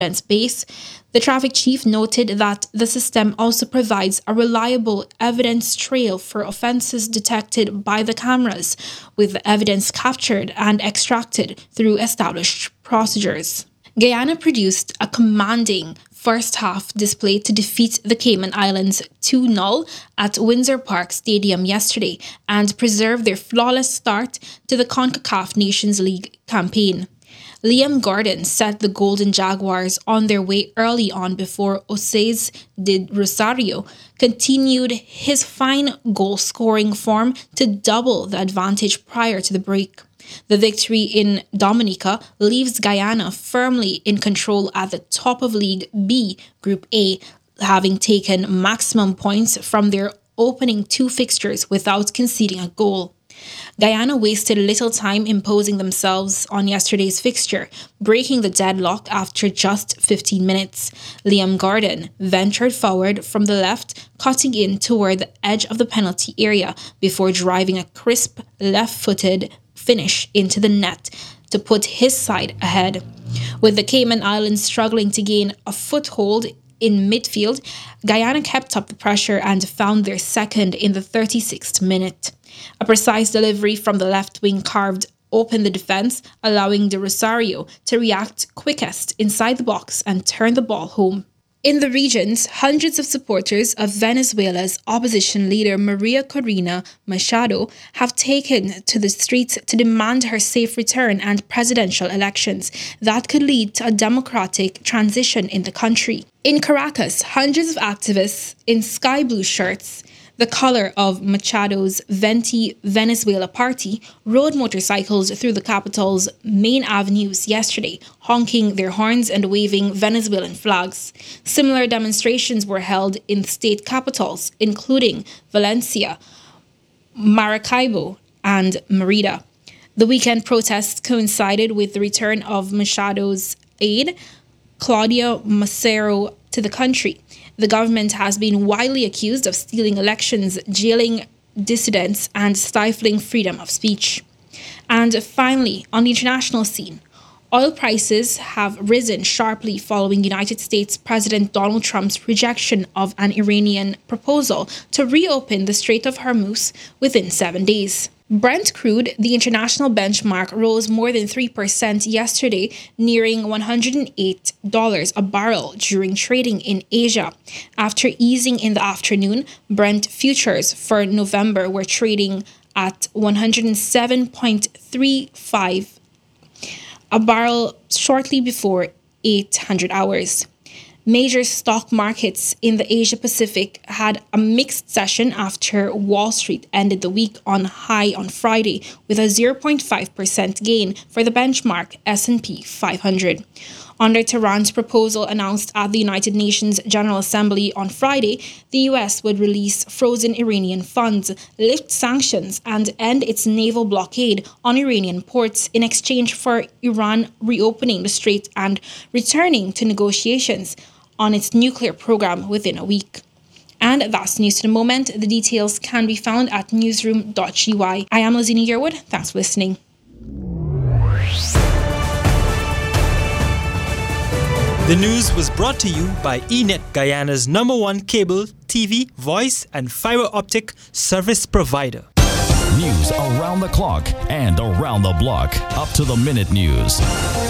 base. The traffic chief noted that the system also provides a reliable evidence trail for offences detected by the cameras, with the evidence captured and extracted through established procedures. Guyana produced a commanding first half display to defeat the Cayman Islands 2-0 at Windsor Park Stadium yesterday and preserve their flawless start to the CONCACAF Nations League campaign. Liam Gordon set the Golden Jaguars on their way early on before Osais de Rosario continued his fine goal-scoring form to double the advantage prior to the break. The victory in Dominica leaves Guyana firmly in control at the top of League B, Group A, having taken maximum points from their opening two fixtures without conceding a goal. Guyana wasted little time imposing themselves on yesterday's fixture, breaking the deadlock after just 15 minutes. Liam Gordon ventured forward from the left, cutting in toward the edge of the penalty area before driving a crisp left-footed finish into the net to put his side ahead. With the Cayman Islands struggling to gain a foothold in midfield, Guyana kept up the pressure and found their second in the 36th minute. A precise delivery from the left wing carved open the defence, allowing de Rosario to react quickest inside the box and turn the ball home. In the regions, hundreds of supporters of Venezuela's opposition leader Maria Corina Machado have taken to the streets to demand her safe return and presidential elections that could lead to a democratic transition in the country. In Caracas, hundreds of activists in sky blue shirts, the color of Machado's Venti Venezuela party, rode motorcycles through the capital's main avenues yesterday, honking their horns and waving Venezuelan flags. Similar demonstrations were held in state capitals, including Valencia, Maracaibo, and Merida. The weekend protests coincided with the return of Machado's aide, Claudia Macero, to the country. The government has been widely accused of stealing elections, jailing dissidents, and stifling freedom of speech. And finally, on the international scene, oil prices have risen sharply following United States President Donald Trump's rejection of an Iranian proposal to reopen the Strait of Hormuz within 7 days. Brent crude, the international benchmark, rose more than 3% yesterday, nearing $108 a barrel during trading in Asia. After easing in the afternoon, Brent futures for November were trading at $107.35 a barrel shortly before 800 hours. Major stock markets in the Asia Pacific had a mixed session after Wall Street ended the week on high on Friday with a 0.5% gain for the benchmark S&P 500. Under Tehran's proposal announced at the United Nations General Assembly on Friday, the U.S. would release frozen Iranian funds, lift sanctions, and end its naval blockade on Iranian ports in exchange for Iran reopening the strait and returning to negotiations on its nuclear program within a week. And that's news to the moment. The details can be found at newsroom.gy. I am Lazina Yearwood. Thanks for listening. The news was brought to you by eNet, Guyana's #1 cable, TV, voice, and fiber optic service provider. News around the clock and around the block. Up to the minute news.